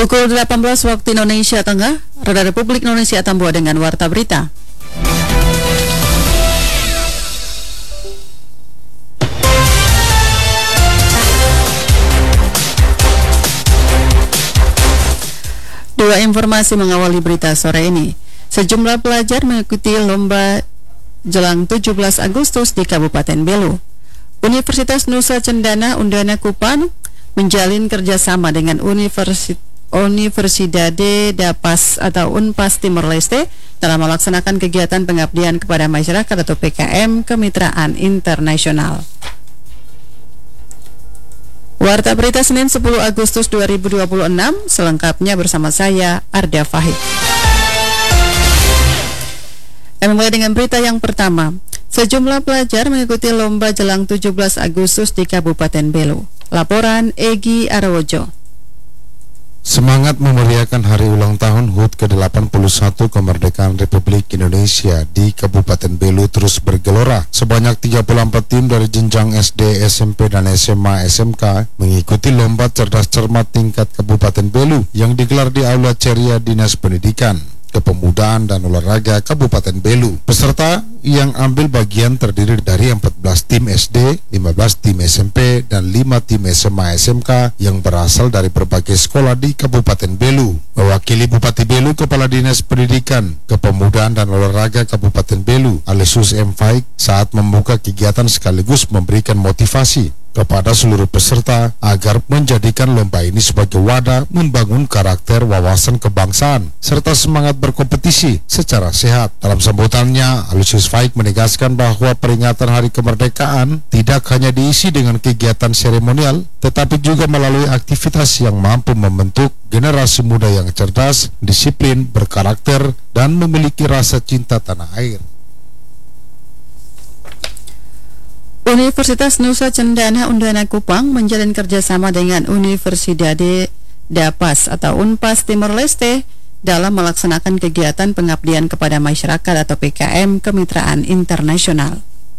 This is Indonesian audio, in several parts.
Pukul 18 waktu Indonesia Tengah, Radar Republik Indonesia Tambua dengan Warta Berita. Dua informasi mengawali berita sore ini. Sejumlah pelajar mengikuti lomba jelang 17 Agustus di Kabupaten Belu. Universitas Nusa Cendana Undana Kupang menjalin kerjasama dengan Universidade da Paz atau UNPAS Timor Leste dalam melaksanakan kegiatan pengabdian kepada masyarakat atau PKM Kemitraan Internasional. Warta Berita Senin 10 Agustus 2026, selengkapnya bersama saya, Arda Fahid. Kami mulai dengan berita yang pertama. Sejumlah pelajar mengikuti lomba jelang 17 Agustus di Kabupaten Belu. Laporan Egi Arwojo. Semangat memeriahkan hari ulang tahun HUT ke-81 kemerdekaan Republik Indonesia di Kabupaten Belu terus bergelora. Sebanyak 34 tim dari jenjang SD, SMP, dan SMA SMK mengikuti lomba cerdas cermat tingkat Kabupaten Belu yang digelar di Aula Ceria Dinas Pendidikan, Kepemudaan dan Olahraga Kabupaten Belu. Peserta yang ambil bagian terdiri dari 14 tim SD, 15 tim SMP, dan 5 tim SMA SMK yang berasal dari berbagai sekolah di Kabupaten Belu. Mewakili Bupati Belu, Kepala Dinas Pendidikan, Kepemudaan dan Olahraga Kabupaten Belu, Alesius M. Faik, saat membuka kegiatan sekaligus memberikan motivasi kepada seluruh peserta agar menjadikan lomba ini sebagai wadah membangun karakter, wawasan kebangsaan, serta semangat berkompetisi secara sehat. Dalam sambutannya, Alesius Faik menegaskan bahwa peringatan Hari Kemerdekaan tidak hanya diisi dengan kegiatan seremonial, tetapi juga melalui aktivitas yang mampu membentuk generasi muda yang cerdas, disiplin, berkarakter, dan memiliki rasa cinta tanah air. Universitas Nusa Cendana Undana Kupang menjalin kerjasama dengan Universidade da Paz atau UNPAS Timor Leste dalam melaksanakan kegiatan pengabdian kepada masyarakat atau PKM Kemitraan Internasional.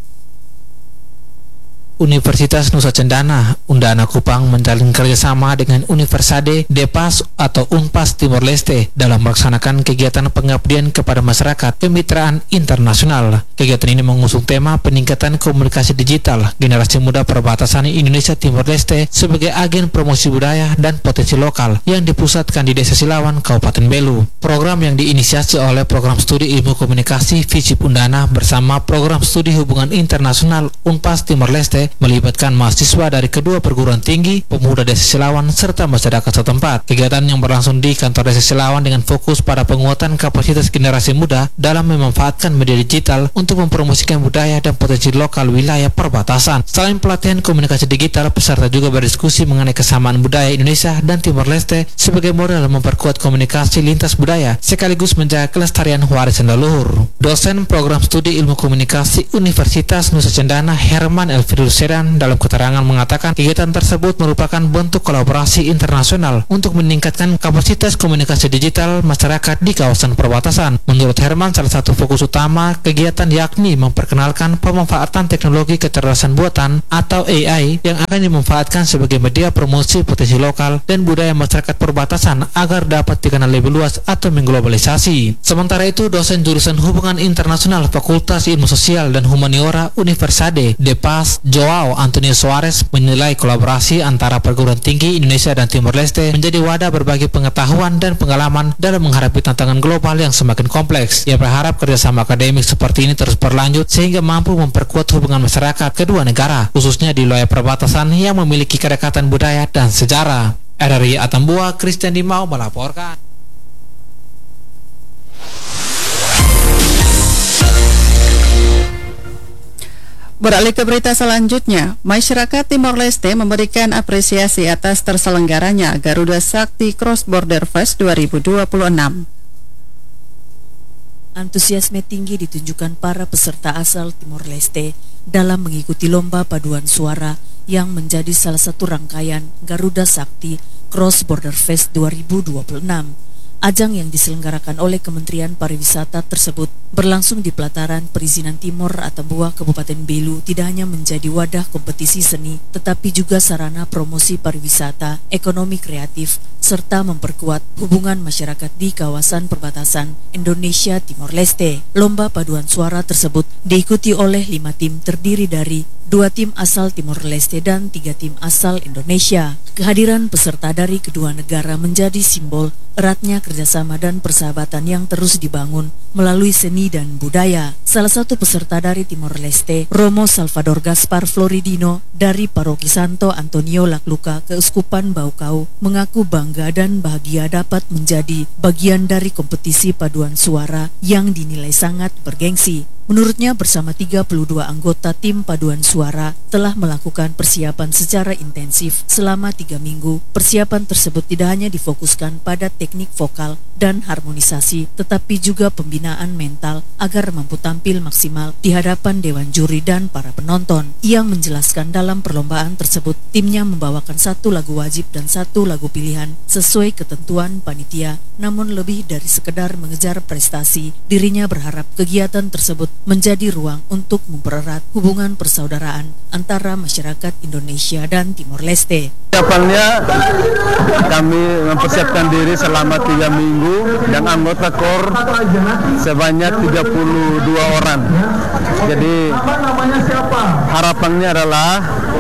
Universitas Nusa Cendana Undana Kupang menjalin kerjasama dengan Universidade da Paz atau UNPAS Timor Leste dalam melaksanakan kegiatan pengabdian kepada masyarakat Kemitraan Internasional. Kegiatan ini mengusung tema peningkatan komunikasi digital generasi muda perbatasan Indonesia Timor Leste sebagai agen promosi budaya dan potensi lokal yang dipusatkan di Desa Silawan, Kabupaten Belu. Program yang diinisiasi oleh Program Studi Ilmu Komunikasi FISIP Undana bersama Program Studi Hubungan Internasional UNPAS Timor Leste melibatkan mahasiswa dari kedua perguruan tinggi, pemuda Desa Silawan, serta masyarakat setempat. Kegiatan yang berlangsung di kantor Desa Silawan dengan fokus pada penguatan kapasitas generasi muda dalam memanfaatkan media digital untuk mempromosikan budaya dan potensi lokal wilayah perbatasan. Selain pelatihan komunikasi digital, peserta juga berdiskusi mengenai kesamaan budaya Indonesia dan Timor Leste sebagai modal memperkuat komunikasi lintas budaya sekaligus menjaga kelestarian warisan leluhur. Dosen Program Studi Ilmu Komunikasi Universitas Nusa Cendana Herman Elfridus Sedan dalam keterangan mengatakan kegiatan tersebut merupakan bentuk kolaborasi internasional untuk meningkatkan kapasitas komunikasi digital masyarakat di kawasan perbatasan. Menurut Herman, salah satu fokus utama kegiatan yakni memperkenalkan pemanfaatan teknologi kecerdasan buatan atau AI yang akan dimanfaatkan sebagai media promosi potensi lokal dan budaya masyarakat perbatasan agar dapat dikenal lebih luas atau mengglobalisasi. Sementara itu, dosen jurusan Hubungan Internasional Fakultas Ilmu Sosial dan Humaniora Universidade da Paz Joao Antonio Suarez menilai kolaborasi antara perguruan tinggi Indonesia dan Timor Leste menjadi wadah berbagi pengetahuan dan pengalaman dalam menghadapi tantangan global yang semakin kompleks. Ia berharap kerjasama akademik seperti ini terus berlanjut sehingga mampu memperkuat hubungan masyarakat kedua negara, khususnya di wilayah perbatasan yang memiliki kedekatan budaya dan sejarah. RRI Atambua, Christian Dimau melaporkan. Beralih ke berita selanjutnya, masyarakat Timor Leste memberikan apresiasi atas terselenggaranya Garuda Sakti Cross Border Fest 2026. Antusiasme tinggi ditunjukkan para peserta asal Timor Leste dalam mengikuti lomba paduan suara yang menjadi salah satu rangkaian Garuda Sakti Cross Border Fest 2026. Ajang yang diselenggarakan oleh Kementerian Pariwisata tersebut berlangsung di pelataran Perizinan Timor Atambua, Kabupaten Belu, tidak hanya menjadi wadah kompetisi seni, tetapi juga sarana promosi pariwisata, ekonomi kreatif, serta memperkuat hubungan masyarakat di kawasan perbatasan Indonesia Timor Leste. Lomba paduan suara tersebut diikuti oleh 5 tim terdiri dari 2 tim asal Timor Leste dan 3 tim asal Indonesia. Kehadiran peserta dari kedua negara menjadi simbol eratnya kerjasama dan persahabatan yang terus dibangun melalui seni dan budaya. Salah satu peserta dari Timor Leste, Romo Salvador Gaspar Floridino dari Paroki Santo Antonio Lakluka, Keuskupan Baukau, mengaku bangga dan bahagia dapat menjadi bagian dari kompetisi paduan suara yang dinilai sangat bergengsi. Menurutnya bersama 32 anggota tim paduan suara telah melakukan persiapan secara intensif selama 3 minggu. Persiapan tersebut tidak hanya difokuskan pada teknik vokal dan harmonisasi, tetapi juga pembinaan mental agar mampu tampil maksimal di hadapan dewan juri dan para penonton. Yang menjelaskan dalam perlombaan tersebut, timnya membawakan 1 lagu wajib dan 1 lagu pilihan sesuai ketentuan panitia. Namun lebih dari sekedar mengejar prestasi, dirinya berharap kegiatan tersebut menjadi ruang untuk mempererat hubungan persaudaraan antara masyarakat Indonesia dan Timor Leste. Persiapannya kami mempersiapkan diri selama 3 minggu dan anggota KOR sebanyak 32 orang. Jadi harapannya adalah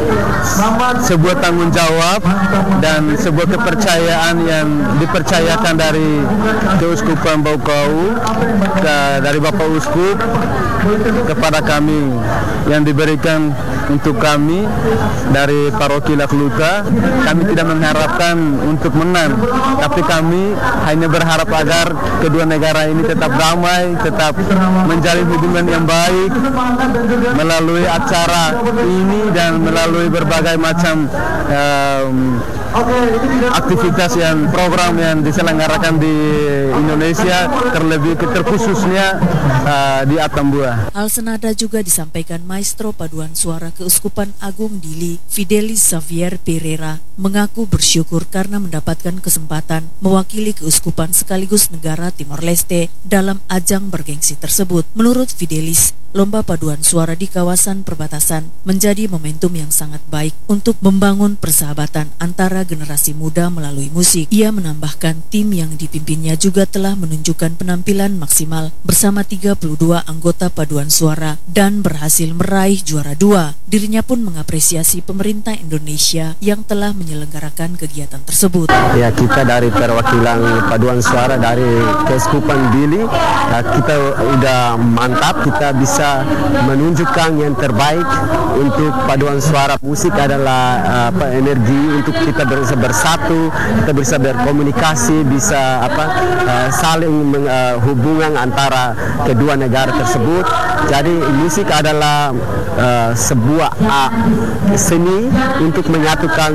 sebuah tanggung jawab dan sebuah kepercayaan yang dipercayakan dari Keuskupan Baukau, dari Bapak Uskup kepada kami, yang diberikan untuk kami dari Paroki Lakluka. Kami tidak mengharapkan untuk menang, tapi kami hanya berharap agar kedua negara ini tetap damai, tetap menjalin hubungan yang baik melalui acara ini dan melalui berbagai macam aktivitas yang program yang diselenggarakan di Indonesia, terkhususnya di Atambua. Hal senada juga disampaikan Maestro Paduan Suara Keuskupan Agung Dili, Fidelis Xavier Pereira, mengaku bersyukur karena mendapatkan kesempatan mewakili keuskupan sekaligus negara Timor Leste dalam ajang bergengsi tersebut. Menurut Fidelis, lomba paduan suara di kawasan perbatasan menjadi momentum yang sangat baik untuk membangun persahabatan antara generasi muda melalui musik. Ia menambahkan tim yang dipimpinnya juga telah menunjukkan penampilan maksimal bersama 32 anggota paduan suara dan berhasil meraih juara 2. Dirinya pun mengapresiasi pemerintah Indonesia yang telah menyelenggarakan kegiatan tersebut. Ya, kita dari perwakilan paduan suara dari Keuskupan Dili, kita udah mantap, kita bisa menunjukkan yang terbaik untuk paduan suara. Musik adalah energi untuk kita bisa bersatu, kita bisa berkomunikasi, bisa saling hubungan antara kedua negara tersebut. Jadi musik adalah sebuah seni untuk menyatukan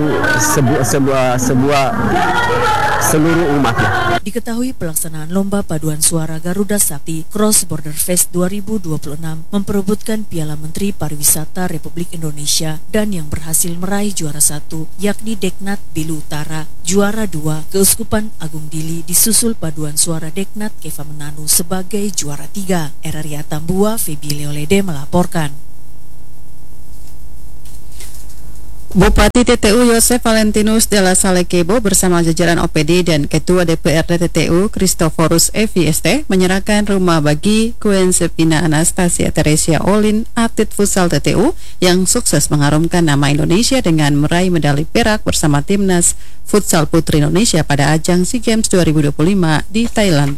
seluruh umatnya. Diketahui pelaksanaan lomba paduan suara Garuda Sakti Cross Border Fest 2026 memperebutkan Piala Menteri Pariwisata Republik Indonesia, dan yang berhasil meraih juara 1 yakni Deknat Belu Utara, juara 2 Keuskupan Agung Dili, disusul paduan suara Deknat Keva Menanu sebagai juara 3. RRI Atambua, Febi Leolede melaporkan. Bupati TTU Yosef Valentinus de la Salle Kebo bersama jajaran OPD dan Ketua DPRD TTU Christoforus FIST menyerahkan rumah bagi Queen Sepina Anastasia Teresia Olin, atlet futsal TTU yang sukses mengharumkan nama Indonesia dengan meraih medali perak bersama timnas futsal putri Indonesia pada ajang SEA Games 2025 di Thailand.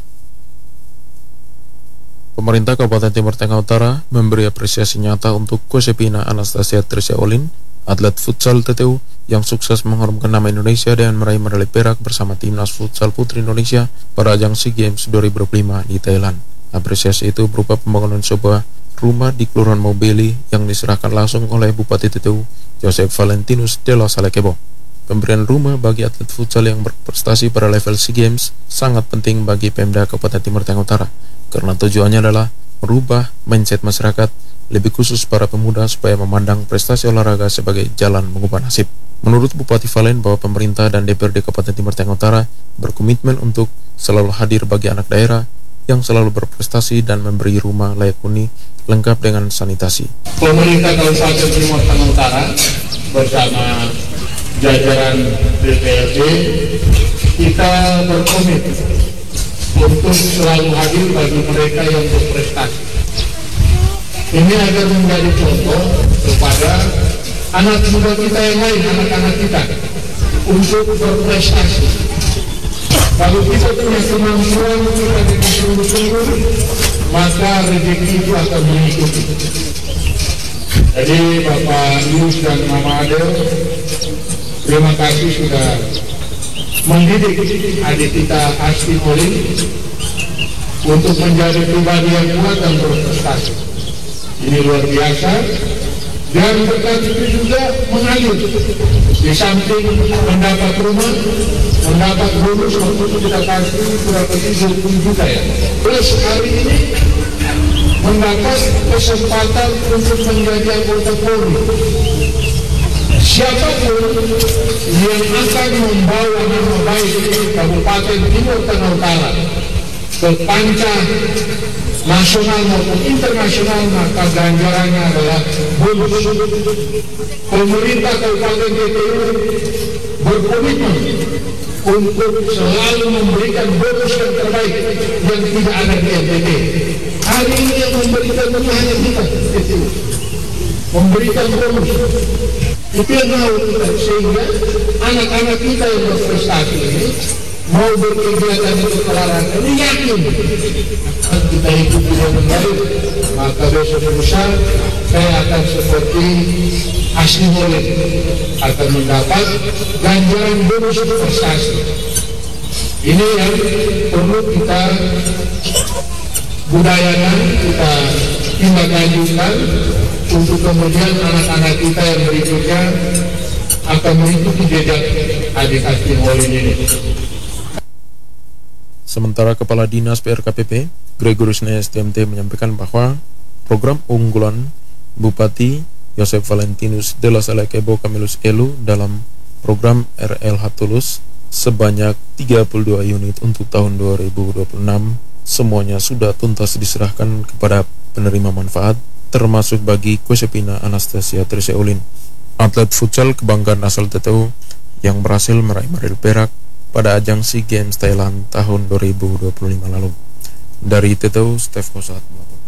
Pemerintah Kabupaten Timur Tengah Utara memberi apresiasi nyata untuk Sepina Anastasia Teresia Olin, atlet futsal TTU yang sukses mengharumkan nama Indonesia dan meraih medali perak bersama timnas futsal putri Indonesia pada ajang SEA Games 2025 di Thailand. Apresiasi itu berupa pembangunan sebuah rumah di Kelurahan Maubeli yang diserahkan langsung oleh Bupati TTU Yosef Valentinus de la Salle Kebo. Pemberian rumah bagi atlet futsal yang berprestasi pada level SEA Games sangat penting bagi Pemda Kabupaten Timur Tengah Utara, karena tujuannya adalah merubah mindset masyarakat, lebih khusus para pemuda, supaya memandang prestasi olahraga sebagai jalan mengubah nasib. Menurut Bupati Valen bahwa pemerintah dan DPRD Kabupaten Timur Tengah Utara berkomitmen untuk selalu hadir bagi anak daerah yang selalu berprestasi dan memberi rumah layak huni lengkap dengan sanitasi. Pemerintah Kabupaten Timur Tengah Utara bersama jajaran DPRD kita berkomit untuk selalu hadir bagi mereka yang berprestasi. Ini agar menjadi contoh kepada anak muda kita yang lain, anak-anak kita untuk berprestasi. Kalau kita punya kemampuan kita dengan sungguh-sungguh, maka rezeki itu akan mengikuti. Jadi Bapak Yus dan Mama Adel, terima kasih sudah mendidik adik kita Asti Olin untuk menjadi pribadi yang kuat dan berprestasi. Ini luar biasa. Dan berkat itu juga mengalir. Di samping mendapat rumah, mendapat bonus waktu itu kita kasih berapa 20 juta ya. Plus hari ini mendapat kesempatan untuk menjadi anggota Polri. Siapapun yang akan membawa nama baik Kabupaten Timur Tengah Utara ke kancah nasional maupun internasional, maka ganjarannya adalah bonus. Pemerintah Kabupaten TTU berkomitmen untuk selalu memberikan bonus yang terbaik yang tidak ada di NTT. Hari ini yang memberikan bonus hanya kita, TTU. Memberikan bonus. Itu yang mau kita, sehingga anak-anak kita yang berprestasi ini mau berkegiatan di olahraga ini yakin kita hidup dengan baik, maka besok lusa saya akan seperti Asti Olin akan mendapat ganjaran bonus prestasi. Ini yang perlu kita budayakan, kita tindak lanjutkan untuk kemudian anak-anak kita yang berikutnya akan mengikuti jejak adik Asti Olin ini. Sementara Kepala Dinas PRKPP, Gregorius Nayas TMT menyampaikan bahwa program unggulan Bupati Yosef Valentinus de la Salle Kebo Camillus Elu dalam program RLH Tulus sebanyak 32 unit untuk tahun 2026 semuanya sudah tuntas diserahkan kepada penerima manfaat, termasuk bagi Kusepina Anastasia Triseolin, atlet futsal kebanggaan asal TTU yang berhasil meraih medali perak pada ajang SEA Games Thailand tahun 2025 lalu. Dari TTU, Stef Kosat melaporkan.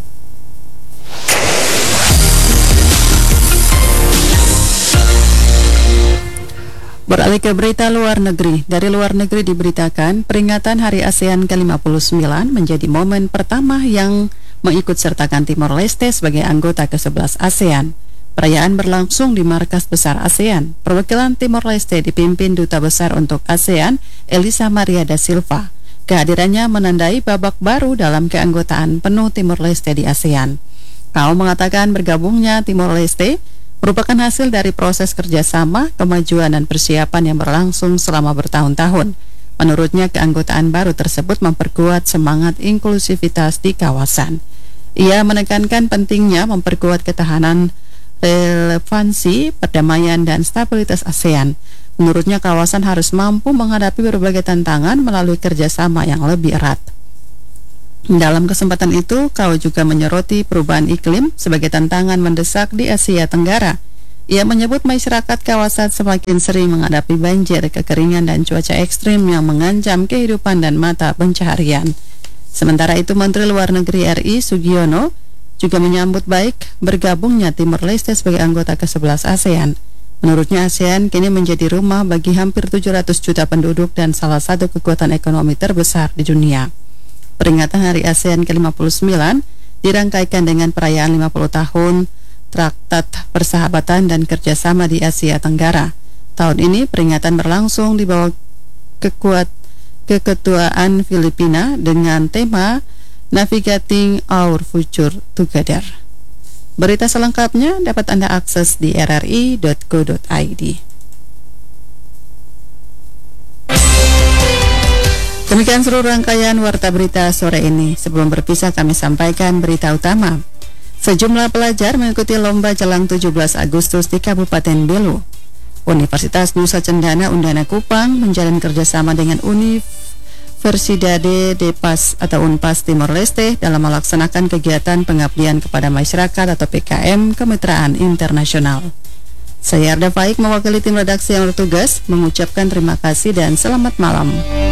Beralih ke berita luar negeri. Dari luar negeri diberitakan, peringatan Hari ASEAN ke-59 menjadi momen pertama yang mengikut sertakan Timor Leste sebagai anggota ke-11 ASEAN. Perayaan berlangsung di markas besar ASEAN. Perwakilan Timor Leste dipimpin Duta Besar untuk ASEAN, Elisa Maria da Silva. Kehadirannya menandai babak baru dalam keanggotaan penuh Timor Leste di ASEAN. Kau mengatakan bergabungnya Timor Leste merupakan hasil dari proses kerjasama, kemajuan, dan persiapan yang berlangsung selama bertahun-tahun. Menurutnya, keanggotaan baru tersebut memperkuat semangat inklusivitas di kawasan. Ia menekankan pentingnya memperkuat ketahanan, relevansi, perdamaian, dan stabilitas ASEAN. Menurutnya, kawasan harus mampu menghadapi berbagai tantangan melalui kerjasama yang lebih erat. Dalam kesempatan itu, Kau juga menyoroti perubahan iklim sebagai tantangan mendesak di Asia Tenggara. Ia menyebut masyarakat kawasan semakin sering menghadapi banjir, kekeringan, dan cuaca ekstrim yang mengancam kehidupan dan mata pencaharian. Sementara itu, Menteri Luar Negeri RI Sugiono juga menyambut baik bergabungnya Timor Leste sebagai anggota ke-11 ASEAN. Menurutnya, ASEAN kini menjadi rumah bagi hampir 700 juta penduduk dan salah satu kekuatan ekonomi terbesar di dunia. Peringatan Hari ASEAN ke-59 dirangkaikan dengan perayaan 50 tahun Traktat Persahabatan dan Kerjasama di Asia Tenggara. Tahun ini peringatan berlangsung di bawah keketuaan Filipina dengan tema Navigating Our Future Together. Berita selengkapnya dapat Anda akses di rri.co.id. Demikian seluruh rangkaian Warta Berita sore ini. Sebelum berpisah, kami sampaikan berita utama. Sejumlah pelajar mengikuti lomba jelang 17 Agustus di Kabupaten Belu. Universitas Nusa Cendana Undana Kupang menjalin kerjasama dengan Universidade de Paz atau UNPAS Timor Leste dalam melaksanakan kegiatan pengabdian kepada masyarakat atau PKM Kemitraan Internasional. Saya Arda Faik mewakili tim redaksi yang bertugas mengucapkan terima kasih dan selamat malam.